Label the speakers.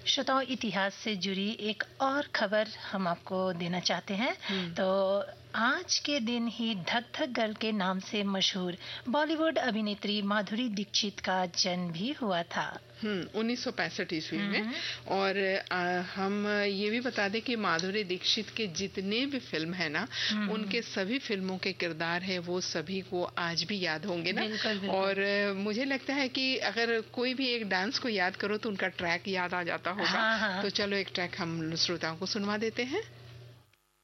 Speaker 1: श्रोताओं, इतिहास से जुड़ी एक और खबर हम आपको देना चाहते हैं। तो आज के दिन ही धक धक गर्ल के नाम से मशहूर बॉलीवुड अभिनेत्री माधुरी दीक्षित का जन्म भी हुआ था
Speaker 2: 1965 ईस्वी में। और हम ये भी बता दें कि माधुरी दीक्षित के जितने भी फिल्म है ना, उनके सभी फिल्मों के किरदार है वो सभी को आज भी याद होंगे ना।
Speaker 1: बिल्कुल, बिल्कुल।
Speaker 2: और मुझे लगता है कि अगर कोई भी एक डांस को याद करो तो उनका ट्रैक याद आ जाता होगा।
Speaker 1: हाँ, हाँ।
Speaker 2: तो चलो एक ट्रैक हम श्रोताओं को सुनवा देते हैं।